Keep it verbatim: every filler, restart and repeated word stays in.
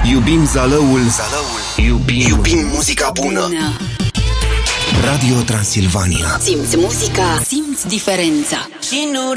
Iubim Zalăul, Zalăul. Iubim, Iubim muzica bună. bună Radio Transilvania. Simți muzica, simți diferența. Și nu